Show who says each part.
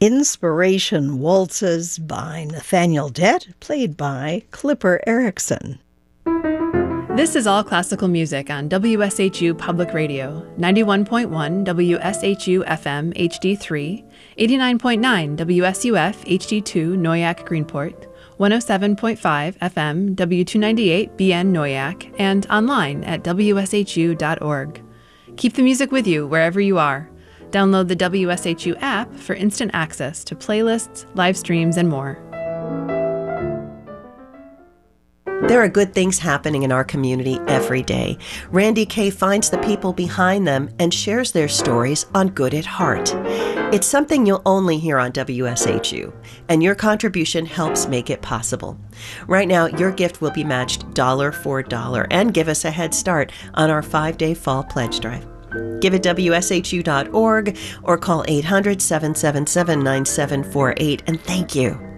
Speaker 1: Inspiration Waltzes by Nathaniel Dett, played by Clipper Erickson.
Speaker 2: This is All Classical Music on WSHU Public Radio, 91.1 WSHU FM HD3, 89.9 WSUF HD2 Noyak Greenport, 107.5 FM W298 BN Noyak, and online at WSHU.org. Keep the music with you wherever you are. Download the WSHU app for instant access to playlists, live streams, and more.
Speaker 3: There are good things happening in our community every day. Randy Kay finds the people behind them and shares their stories on Good at Heart. It's something you'll only hear on WSHU, and your contribution helps make it possible. Right now, your gift will be matched dollar for dollar and give us a head start on our 5-day fall pledge drive. Give at WSHU.org or call 800-777-9748, and thank you.